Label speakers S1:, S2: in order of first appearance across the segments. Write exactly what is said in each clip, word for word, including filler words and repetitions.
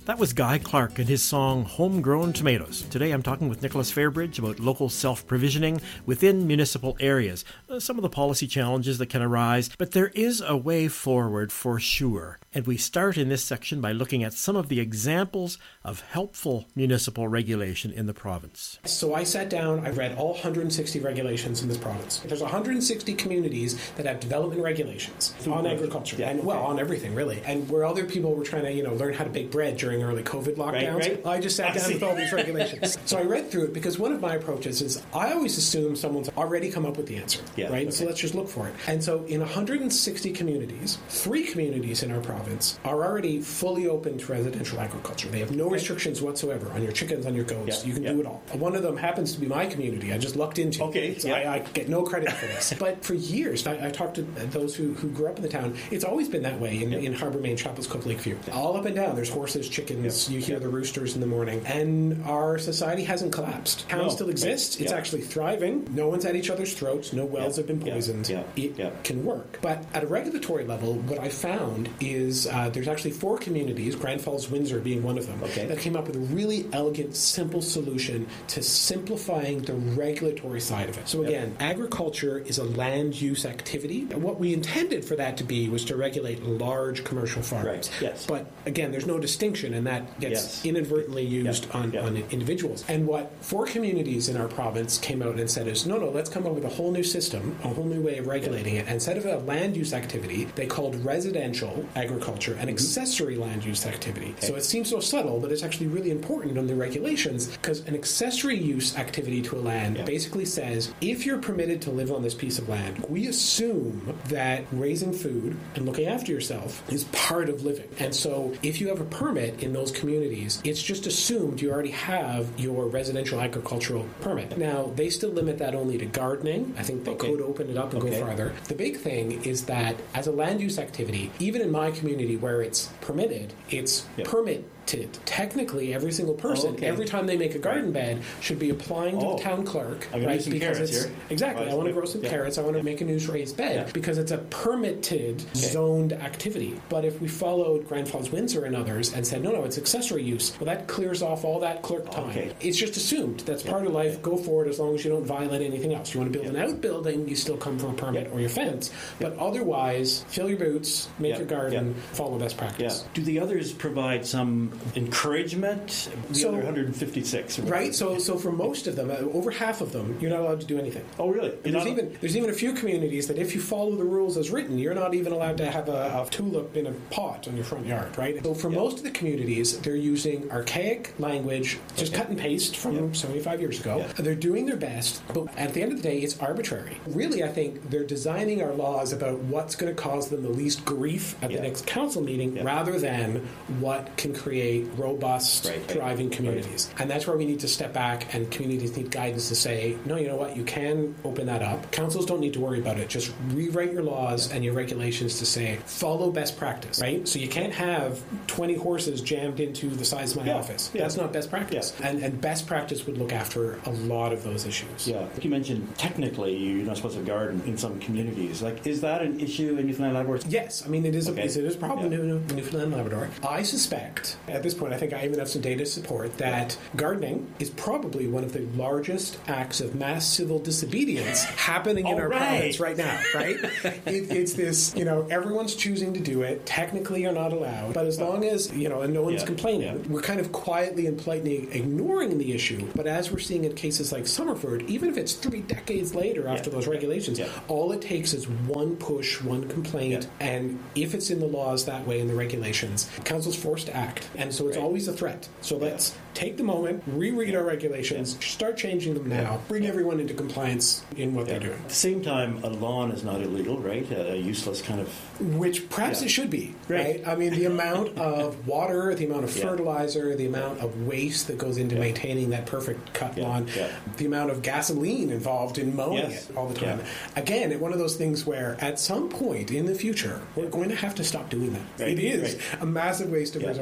S1: That was Guy Clark and his song Homegrown Tomatoes. Today I'm talking with Nicholas Fairbridge about local self-provisioning within municipal areas, uh, some of the policy challenges that can arise, but there is a way forward for sure. And we start in this section by looking at some of the examples of helpful municipal regulation in the province.
S2: So I sat down, I read all one hundred sixty regulations in this province. There's one hundred sixty communities that have development regulations on agriculture, yeah, and well, on everything really. And where other people were trying to, you know, learn how to bake bread during early COVID lockdowns,
S3: right, right.
S2: I just sat down with all these regulations. So I read through it because one of my approaches is I always assume someone's already come up with the answer,
S3: yeah,
S2: right?
S3: okay.
S2: So let's just look for it. And so in one hundred sixty communities, three communities in our province are already fully open to residential agriculture. They have no restrictions whatsoever on your chickens, on your goats.
S3: Yeah,
S2: you can
S3: yeah.
S2: do it all. One of them happens to be my community. I just lucked into
S3: okay,
S2: it. So
S3: yeah.
S2: I, I get no credit for this. But for years, I, I talked to those who, who grew up in the town. It's always been that way in,
S3: yeah.
S2: in Harbour, Maine, Chapels Cove, Lakeview. All up and down, there's horses, chickens,
S3: yeah.
S2: you hear
S3: yeah.
S2: the roosters in the morning. And our society hasn't collapsed. Town
S3: no,
S2: still exists.
S3: right.
S2: It's
S3: yeah.
S2: actually thriving. No one's at each other's throats. No wells
S3: yeah.
S2: have been poisoned.
S3: Yeah. Yeah.
S2: It
S3: yeah.
S2: can work. But at a regulatory level, what I found is uh, there's actually four communities, Grand Falls, Windsor being one of them,
S3: okay.
S2: that came up with a really elegant, simple solution to simplifying the regulatory side of it. So again, yep. agriculture is a land use activity. What we intended for that to be was to regulate large commercial farms.
S3: Right. Yes.
S2: But again, there's no distinction, and that gets
S3: yes.
S2: inadvertently used
S3: yep.
S2: on,
S3: yep.
S2: on individuals. And what four communities in our province came out and said is, no, no, let's come up with a whole new system, a whole new way of regulating yep. it. And instead of a land use activity, they called residential agriculture an mm-hmm. accessory land use activity. Okay. So it seems so subtle, but it's actually really important in the regulations, because an accessory use activity to a land yep. basically says, if you're permitted to live on this piece of land, we assume that raising food and looking after yourself is part of living. And so if you have a permit in those communities, it's just assumed you already have your residential agricultural permit. Now, they still limit that only to gardening. I think they
S3: okay.
S2: could open it up and
S3: okay.
S2: go farther. The big thing is that as a land use activity, even in my community where it's permitted, it's yep. permit technically every single person,
S3: oh, okay.
S2: every time they make a garden bed, should be applying to
S3: oh.
S2: the town clerk,
S3: I'm
S2: right?
S3: some
S2: Because
S3: carrots
S2: it's
S3: here.
S2: exactly.
S3: Oh,
S2: I want to grow some
S3: yeah.
S2: carrots. I want to make a new raised bed
S3: yeah.
S2: because it's a permitted, okay. zoned activity. But if we followed Grand Falls, Windsor, and others and said no, no, it's accessory use, well, that clears off all that clerk time.
S3: Okay.
S2: It's just assumed that's
S3: yeah.
S2: part of life.
S3: Yeah.
S2: Go for it as long as you don't violate anything else. You want to build
S3: yeah.
S2: an outbuilding, you still come for a permit
S3: yeah.
S2: or your fence. But
S3: yeah.
S2: otherwise, fill your boots, make
S3: yeah.
S2: your garden,
S3: yeah.
S2: follow best practice.
S3: Yeah. Do the others provide some encouragement? The
S2: so,
S3: other one hundred fifty-six,
S2: right? So, so for most of them, uh, over half of them, you're not allowed to do anything.
S3: Oh, really?
S2: There's
S3: not
S2: even there's even a few communities that if you follow the rules as written, you're not even allowed to have a, a tulip in a pot on your front yard, right? So for yeah. most of the communities, they're using archaic language, just okay. cut and paste from yeah. seventy-five years ago.
S3: Yeah.
S2: They're doing their best, but at the end of the day, it's arbitrary. Really, I think they're designing our laws about what's going to cause them the least grief at
S3: yeah.
S2: the next council meeting, yeah. rather than what can create robust,
S3: right.
S2: thriving communities. Right. And that's where we need to step back, and communities need guidance to say, no, you know what, you can open that up. Councils don't need to worry about it. Just rewrite your laws yeah. and your regulations to say, follow best practice, right? So you can't have twenty horses jammed into the size of my
S3: yeah.
S2: office.
S3: Yeah.
S2: That's not best practice.
S3: Yeah.
S2: And, and best practice would look after a lot of those issues.
S3: Yeah. You mentioned technically you're not supposed to garden in some communities. Like, is that an issue in Newfoundland and Labrador?
S2: Yes. I mean, it is,
S3: okay.
S2: a, it is a problem
S3: yeah.
S2: in Newfoundland and Labrador. I suspect, at this point, I think I even have some data to support that yeah. gardening is probably one of the largest acts of mass civil disobedience happening in
S3: All
S2: our
S3: right.
S2: province right now, right? it, it's this, you know, everyone's choosing to do it. Technically, you're not allowed. But as long as, you know, and no one's
S3: yeah.
S2: complaining,
S3: yeah.
S2: we're kind of quietly and politely ignoring the issue. But as we're seeing in cases like Summerford, even if it's three decades later after
S3: yeah.
S2: those regulations,
S3: yeah.
S2: all it takes is one push, one complaint,
S3: yeah.
S2: and if it's in the laws that way, in the regulations, council's forced to act. And so it's
S3: right.
S2: always a threat. So
S3: yeah.
S2: let's take the moment, reread our regulations, yeah. start changing them now,
S3: yeah.
S2: bring everyone into compliance in what
S3: yeah.
S2: they're doing.
S3: At the same time, a lawn is not illegal, right? A, a useless kind of...
S2: Which perhaps
S3: yeah.
S2: it should be,
S3: right?
S2: right? I mean, the amount of water, the amount of
S3: yeah.
S2: fertilizer, the amount of waste that goes into yeah. maintaining that perfect cut
S3: yeah.
S2: lawn,
S3: yeah.
S2: the amount of gasoline involved in mowing
S3: yes.
S2: it all the time.
S3: Yeah.
S2: Again, it's one of those things where at some point in the future, we're going to have to stop doing that.
S3: Right.
S2: It is
S3: right.
S2: a massive waste of
S3: yeah.
S2: resources.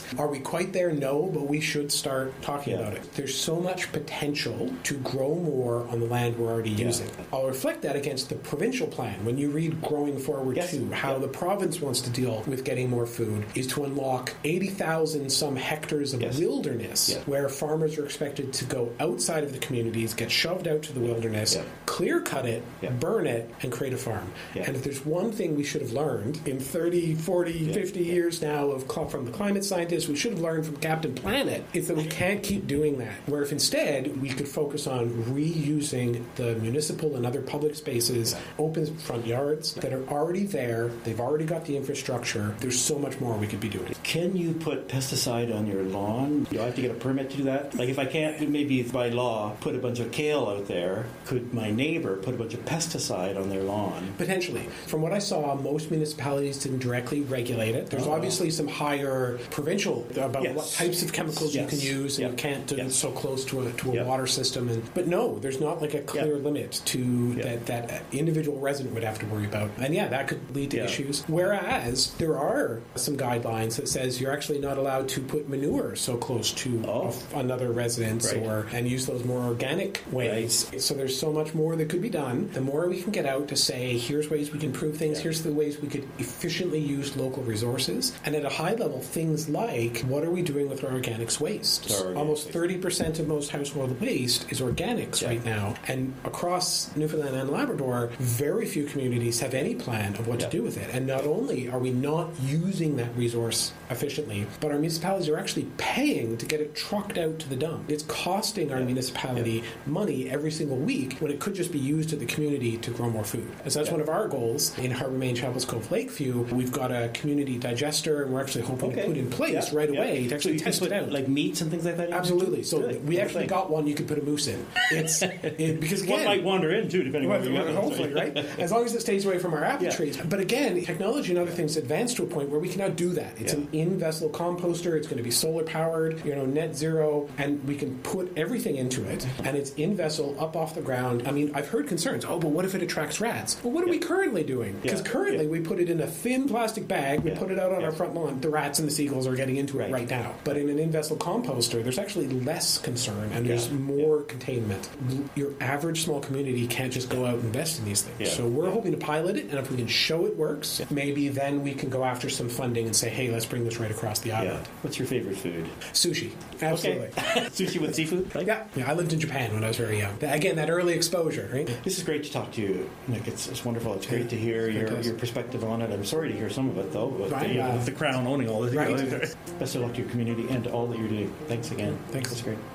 S2: Are we quite there? No, but we should start talking
S3: Yeah.
S2: about it. There's so much potential to grow more on the land we're already
S3: Yeah.
S2: using. I'll reflect that against the provincial plan. When you read Growing Forward
S3: Yes.
S2: two, how
S3: Yeah.
S2: the province wants to deal with getting more food is to unlock eighty thousand some hectares of
S3: Yes.
S2: wilderness
S3: Yeah.
S2: where farmers are expected to go outside of the communities, get shoved out to the wilderness,
S3: Yeah.
S2: clear cut it,
S3: Yeah.
S2: burn it, and create a farm.
S3: Yeah.
S2: And if there's one thing we should have learned in thirty, forty,
S3: Yeah.
S2: fifty
S3: Yeah.
S2: years now of cl- from the climate scientists, we should have learned from Captain Planet, is that we can't keep doing that. Where if instead we could focus on reusing the municipal and other public spaces, open front yards that are already there, they've already got the infrastructure, there's so much more we could be doing.
S3: Can you put pesticide on your lawn? Do I have to get a permit to do that? Like if I can't, maybe by law, put a bunch of kale out there, could my neighbor put a bunch of pesticide on their lawn?
S2: Potentially. From what I saw, most municipalities didn't directly regulate it. There's
S3: Oh.
S2: obviously some higher provincial about
S3: Yes.
S2: what types of chemicals
S3: Yes.
S2: you can use, and
S3: Yep.
S2: you can't do it
S3: Yes.
S2: so close to a, to a
S3: Yep.
S2: water system. And But no, there's not like a clear
S3: Yep.
S2: limit to
S3: Yep.
S2: that, that individual resident would have to worry about. And yeah, that could lead to
S3: Yeah.
S2: issues. Whereas there are some guidelines that says you're actually not allowed to put manure so close to
S3: Oh.
S2: a- another residence
S3: Right.
S2: or and use those more organic ways. So there's so much more that could be done. The more we can get out to say, here's ways we can improve things,
S3: Yeah.
S2: here's the ways we could efficiently use local resources. And at a high level, things like, what are we doing with our organics waste?
S3: Our organic
S2: Almost
S3: waste.
S2: thirty percent of most household waste is organics
S3: Yeah.
S2: right now. And across Newfoundland and Labrador, very few communities have any plan of what
S3: Yeah.
S2: to do with it. And not only are we not using that resource efficiently, but our municipalities are actually paying to get it trucked out to the dump. It's costing our
S3: Yeah.
S2: municipality money every single week when it could just be used to the community to grow more food. And so that's
S3: Yeah.
S2: one of our goals in Harbour Main, Chapels Cove, Lakeview. We've got a community digester, and we're actually hoping to
S3: Okay.
S2: put in place
S3: Yeah.
S2: right
S3: Yeah.
S2: away to
S3: So
S2: actually
S3: you can
S2: test
S3: put,
S2: it out.
S3: like meats and things like that in?
S2: Absolutely. So
S3: Really?
S2: we
S3: Cool
S2: actually
S3: thing.
S2: got one you could put a moose in. It's it, because
S3: One
S2: again,
S3: might wander in too, depending on
S2: well,
S3: where you go.
S2: hopefully, right? As long as it stays away from our apple
S3: Yeah.
S2: trees. But again, technology and other things advance to a point where we can now do that. It's
S3: Yeah.
S2: an in-vessel composter. It's going to be solar powered, you know, net zero, and we can put everything into it. And it's in-vessel, up off the ground. I mean, I've heard concerns. Oh, but what if it attracts rats? Well, what are we currently doing? Because
S3: Yeah.
S2: currently
S3: Yeah.
S2: we put it in a thin plastic bag. We
S3: Yeah.
S2: put it out on
S3: Yeah.
S2: our front lawn. The rats and the seagulls are getting into it
S3: Right.
S2: right now. But in an in-vessel composter, there's actually less concern and there's
S3: Yeah.
S2: more containment. Your average small community can't just go out and invest in these things.
S3: Yeah.
S2: So we're
S3: Yeah.
S2: hoping to pilot it, and if we can show it works, maybe then we can go after some funding and say, hey, let's bring this right across the
S3: Yeah.
S2: island.
S3: What's your favorite food?
S2: Sushi. Absolutely.
S3: Okay. Sushi with seafood? Right?
S2: Yeah. yeah, I lived in Japan when I was very young. Again, that early exposure, right?
S3: This is great to talk to you, Nick. It's, it's wonderful. It's great to hear your,
S2: Fantastic.
S3: your perspective on it. I'm sorry to hear some of it, though. But,
S2: Right,
S3: you know,
S2: uh,
S3: with the Crown owning all this. you
S2: right.
S3: know, best of luck to your community and to all that you're doing. Thanks again.
S2: Thanks.
S3: That's great.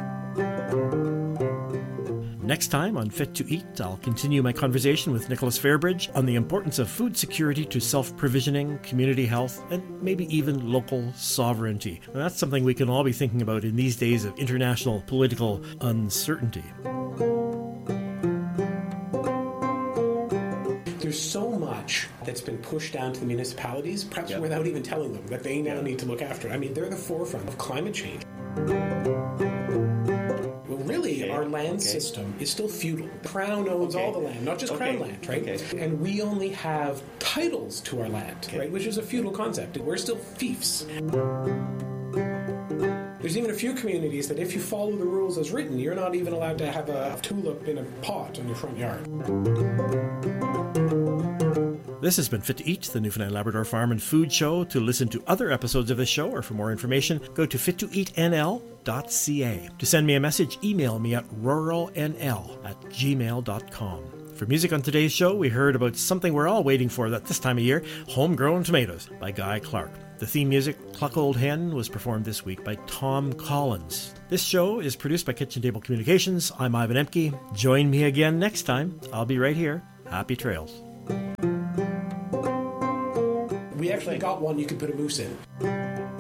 S1: Next time on Fit to Eat, I'll continue my conversation with Nicholas Fairbridge on the importance of food security to self-provisioning, community health, and maybe even local sovereignty. And that's something we can all be thinking about in these days of international political uncertainty.
S2: There's so much that's been pushed down to the municipalities, perhaps
S3: Yeah.
S2: without even telling them that they now
S3: Yeah.
S2: need to look after it. I mean, they're the forefront of climate change. Well, really,
S3: Okay.
S2: our land
S3: Okay.
S2: system is still feudal. Crown owns
S3: Okay.
S2: all the land, not just
S3: Okay.
S2: Crown land, right?
S3: Okay.
S2: And we only have titles to our land,
S3: Okay.
S2: right? Which is a feudal concept. We're still fiefs. There's even a few communities that if you follow the rules as written, you're not even allowed to have a tulip in a pot on your front yard.
S1: This has been Fit to Eat, the Newfoundland Labrador Farm and Food Show. To listen to other episodes of this show or for more information, go to fit to eat n l dot c a. To send me a message, email me at rural n l at gmail dot com. For music on today's show, we heard about something we're all waiting for at this time of year, Homegrown Tomatoes by Guy Clark. The theme music, Cluck Old Hen, was performed this week by Tom Collins. This show is produced by Kitchen Table Communications. I'm Ivan Emke. Join me again next time. I'll be right here. Happy trails.
S2: We actually got one you could put a moose in.